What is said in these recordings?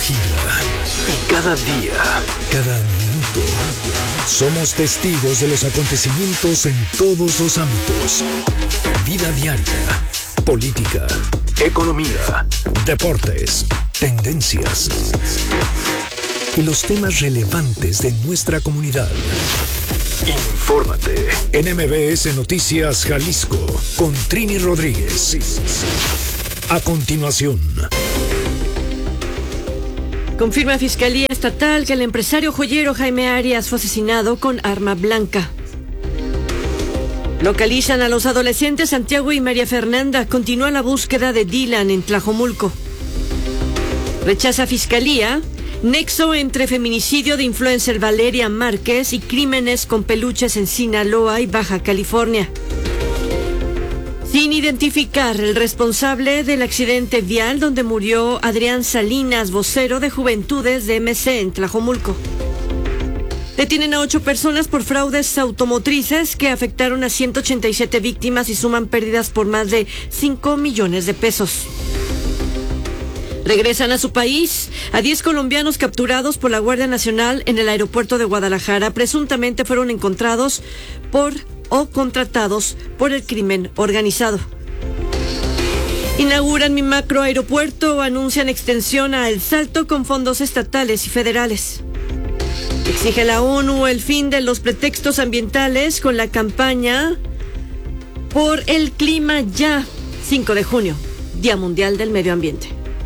gira. Y cada día, cada minuto, somos testigos de los acontecimientos en todos los ámbitos. Vida diaria, política, economía, deportes, tendencias y los temas relevantes de nuestra comunidad. Infórmate en MBS Noticias Jalisco con Trini Rodríguez. A continuación. Confirma Fiscalía Estatal que el empresario joyero Jaime Arias fue asesinado con arma blanca. Localizan a los adolescentes Santiago y María Fernanda. Continúa la búsqueda de Dylan en Tlajomulco. Rechaza Fiscalía nexo entre feminicidio de influencer Valeria Márquez y crímenes con peluches en Sinaloa y Baja California. Sin identificar el responsable del accidente vial donde murió Adrián Salinas, vocero de Juventudes de MC en Tlajomulco. Detienen a 8 personas por fraudes automotrices que afectaron a 187 víctimas y suman pérdidas por más de 5 millones de pesos. Regresan a su país a 10 colombianos capturados por la Guardia Nacional en el aeropuerto de Guadalajara. Presuntamente fueron encontrados o contratados por el crimen organizado. Inauguran mi macroaeropuerto, anuncian extensión a El Salto con fondos estatales y federales. Exige la ONU el fin de los pretextos ambientales con la campaña por el clima ya. 5 de junio, Día Mundial del Medio Ambiente.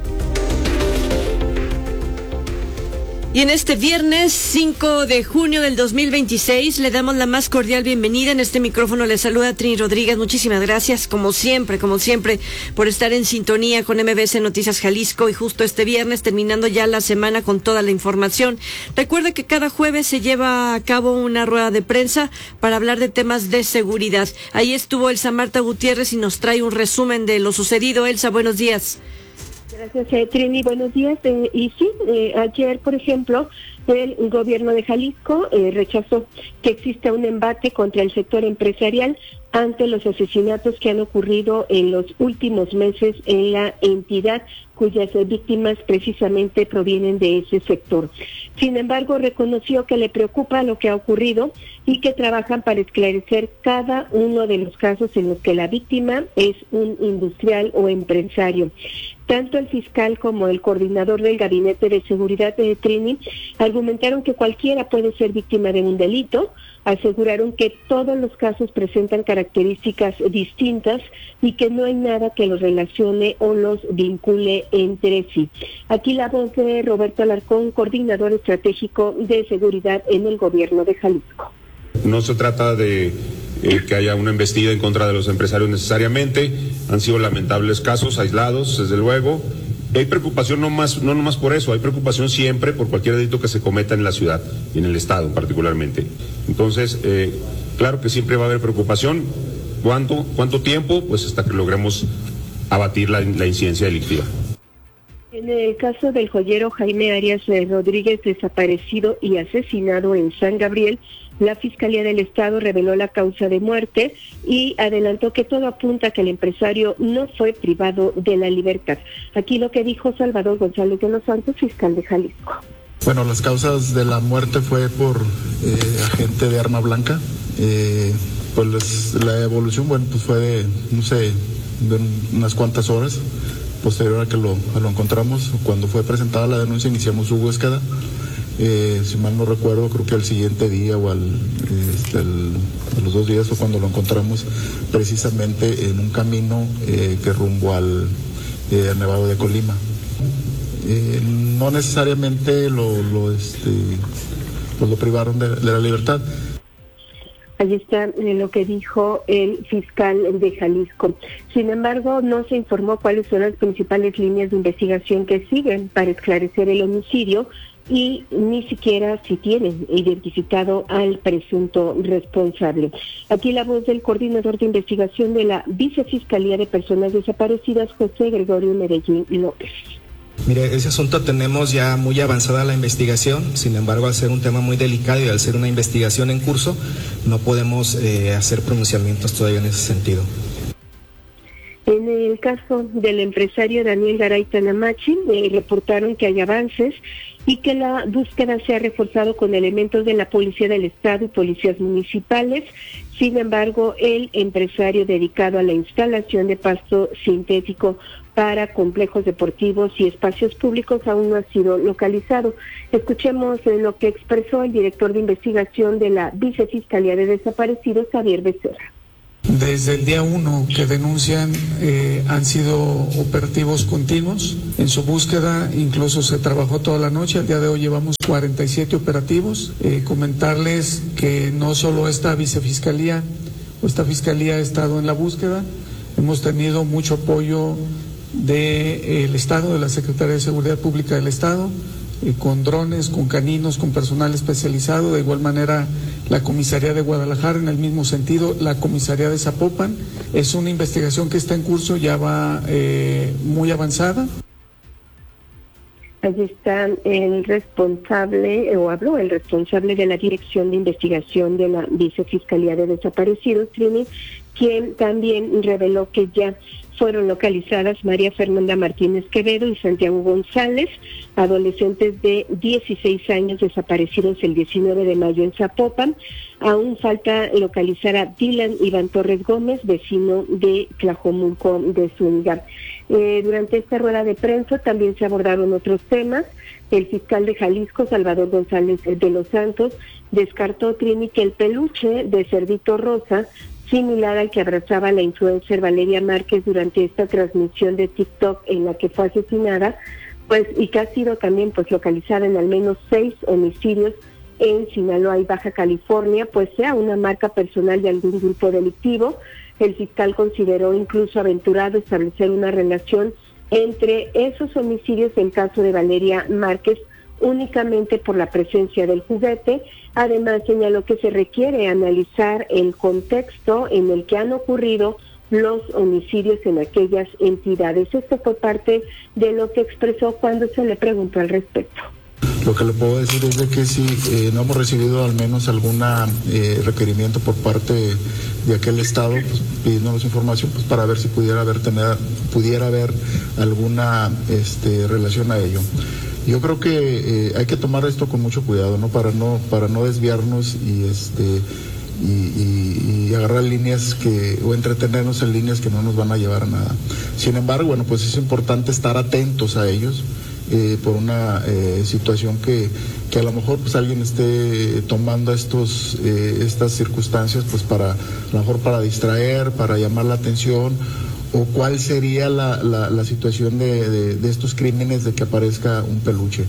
Y en este viernes 5 de junio del 2026 le damos la más cordial bienvenida. En este micrófono le saluda Trini Rodríguez. Muchísimas gracias, como siempre, por estar en sintonía con MBS Noticias Jalisco. Y justo este viernes, terminando ya la semana con toda la información. Recuerde que cada jueves se lleva a cabo una rueda de prensa para hablar de temas de seguridad. Ahí estuvo Elsa Marta Gutiérrez y nos trae un resumen de lo sucedido. Elsa, buenos días. Gracias, Trini. Buenos días. Ayer, por ejemplo, el gobierno de Jalisco rechazó que exista un embate contra el sector empresarial ante los asesinatos que han ocurrido en los últimos meses en la entidad, cuyas víctimas precisamente provienen de ese sector. Sin embargo, reconoció que le preocupa lo que ha ocurrido y que trabajan para esclarecer cada uno de los casos en los que la víctima es un industrial o empresario. Tanto el fiscal como el coordinador del Gabinete de Seguridad de Trini argumentaron que cualquiera puede ser víctima de un delito. Aseguraron que todos los casos presentan características distintas y que no hay nada que los relacione o los vincule entre sí. Aquí la voz de Roberto Alarcón, coordinador estratégico de seguridad en el gobierno de Jalisco. No se trata de que haya una embestida en contra de los empresarios necesariamente. Han sido lamentables casos aislados, desde luego. Hay preocupación no nomás por eso, hay preocupación siempre por cualquier delito que se cometa en la ciudad y en el estado particularmente. Entonces, claro que siempre va a haber preocupación. ¿Cuánto tiempo? Pues hasta que logremos abatir la incidencia delictiva. En el caso del joyero Jaime Arias Rodríguez, desaparecido y asesinado en San Gabriel, la Fiscalía del Estado reveló la causa de muerte y adelantó que todo apunta a que el empresario no fue privado de la libertad. Aquí lo que dijo Salvador González de los Santos, fiscal de Jalisco. Bueno, las causas de la muerte fue por agente de arma blanca. Pues la evolución, pues fue de unas cuantas horas. Posterior a que lo encontramos, cuando fue presentada la denuncia, iniciamos su búsqueda. Si mal no recuerdo, creo que al siguiente día o a los 2 días fue cuando lo encontramos precisamente en un camino que rumbo al Nevado de Colima. No necesariamente lo privaron de la libertad. Allí está lo que dijo el fiscal de Jalisco. Sin embargo, no se informó cuáles son las principales líneas de investigación que siguen para esclarecer el homicidio y ni siquiera si tienen identificado al presunto responsable. Aquí la voz del coordinador de investigación de la Vicefiscalía de Personas Desaparecidas, José Gregorio Medellín López. Mire, ese asunto tenemos ya muy avanzada la investigación, sin embargo, al ser un tema muy delicado y al ser una investigación en curso, no podemos hacer pronunciamientos todavía en ese sentido. En el el caso del empresario Daniel Garay Tanamachi, reportaron que hay avances y que la búsqueda se ha reforzado con elementos de la Policía del Estado y policías municipales. Sin embargo, el empresario dedicado a la instalación de pasto sintético para complejos deportivos y espacios públicos aún no ha sido localizado. Escuchemos lo que expresó el director de investigación de la Vicefiscalía de Desaparecidos, Javier Becerra. Desde el día 1 que denuncian han sido operativos continuos en su búsqueda, incluso se trabajó toda la noche. Al día de hoy llevamos 47 operativos. Comentarles que no solo esta vicefiscalía o esta fiscalía ha estado en la búsqueda, hemos tenido mucho apoyo del Estado, de la Secretaría de Seguridad Pública del Estado, con drones, con caninos, con personal especializado. De igual manera la Comisaría de Guadalajara, en el mismo sentido, la Comisaría de Zapopan. Es una investigación que está en curso, ya va muy avanzada. Allí está el responsable, o habló el responsable de la Dirección de Investigación de la Vicefiscalía de Desaparecidos, Trini, quien también reveló que ya fueron localizadas María Fernanda Martínez Quevedo y Santiago González, adolescentes de 16 años desaparecidos el 19 de mayo en Zapopan. Aún falta localizar a Dylan Iván Torres Gómez, vecino de Tlajomulco de Zúñiga. Durante esta rueda de prensa también se abordaron otros temas. El fiscal de Jalisco, Salvador González de los Santos, descartó, Trini, que el peluche de Cerdito Rosa, similar al que abrazaba la influencer Valeria Márquez durante esta transmisión de TikTok en la que fue asesinada, pues, y que ha sido también pues localizada en al menos 6 homicidios en Sinaloa y Baja California, pues sea una marca personal de algún grupo delictivo. El fiscal consideró incluso aventurado establecer una relación entre esos homicidios en caso de Valeria Márquez únicamente por la presencia del juguete. Además, señaló que se requiere analizar el contexto en el que han ocurrido los homicidios en aquellas entidades. Esto fue parte de lo que expresó cuando se le preguntó al respecto. Lo que le puedo decir es de que si no hemos recibido al menos algún requerimiento por parte de aquel estado, pues, pidiéndonos información, pues, para ver si pudiera haber alguna relación a ello. Yo creo que hay que tomar esto con mucho cuidado, ¿no? Para no desviarnos y agarrar líneas o entretenernos en líneas que no nos van a llevar a nada. Sin embargo, bueno, pues es importante estar atentos a ellos por una situación que a lo mejor pues alguien esté tomando estas circunstancias pues a lo mejor para distraer, para llamar la atención. ¿O cuál sería la situación de estos crímenes de que aparezca un peluche?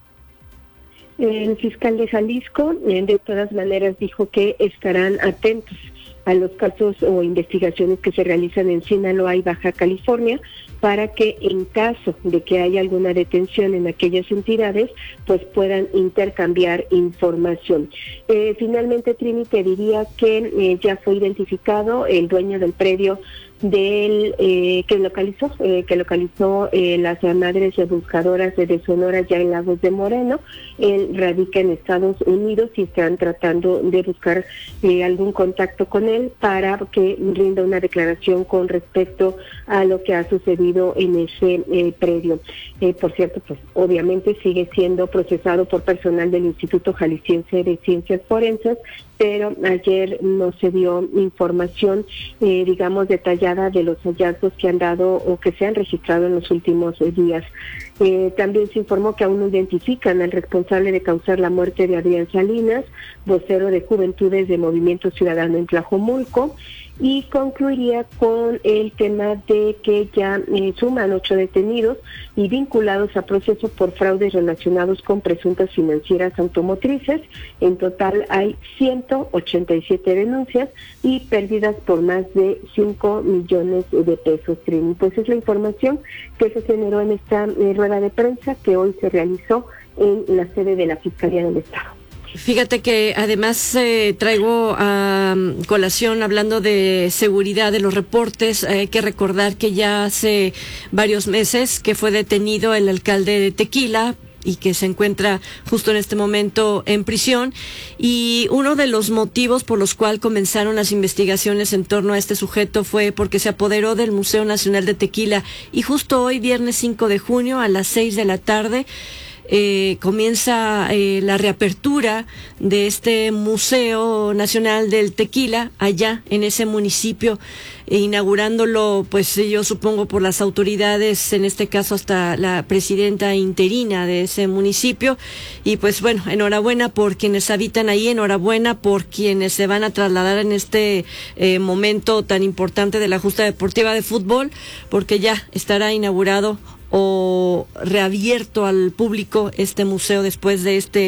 El fiscal de Jalisco, de todas maneras, dijo que estarán atentos a los casos o investigaciones que se realizan en Sinaloa y Baja California para que en caso de que haya alguna detención en aquellas entidades, pues puedan intercambiar información. Finalmente, Trini, te diría que ya fue identificado el dueño del predio que localizó las madres buscadoras de Sonora ya en Lagos de Moreno. Él radica en Estados Unidos y están tratando de buscar algún contacto con él para que rinda una declaración con respecto a lo que ha sucedido en ese predio. Por cierto, pues obviamente sigue siendo procesado por personal del Instituto Jalisciense de Ciencias Forenses, pero ayer no se dio información, digamos, detallada de los hallazgos que han dado o que se han registrado en los últimos días. También se informó que aún no identifican al responsable de causar la muerte de Adrián Salinas, vocero de Juventudes de Movimiento Ciudadano en Tlajomulco, y concluiría con el tema de que ya suman 8 detenidos y vinculados a procesos por fraudes relacionados con presuntas financieras automotrices. En total hay 187 denuncias y pérdidas por más de 5 millones de pesos. Pues es la información que se generó en esta rueda de prensa que hoy se realizó en la sede de la Fiscalía del Estado. Fíjate que además traigo a colación, hablando de seguridad de los reportes, hay que recordar que ya hace varios meses que fue detenido el alcalde de Tequila y que se encuentra justo en este momento en prisión. Y uno de los motivos por los cuales comenzaron las investigaciones en torno a este sujeto fue porque se apoderó del Museo Nacional de Tequila, y justo hoy, viernes 5 de junio, a las 6 de la tarde, comienza la reapertura de este Museo Nacional del Tequila allá en ese municipio, inaugurándolo, pues yo supongo por las autoridades, en este caso hasta la presidenta interina de ese municipio. Y pues bueno, enhorabuena por quienes habitan ahí, enhorabuena por quienes se van a trasladar en este momento tan importante de la justa deportiva de fútbol, porque ya estará inaugurado o reabierto al público este museo después de este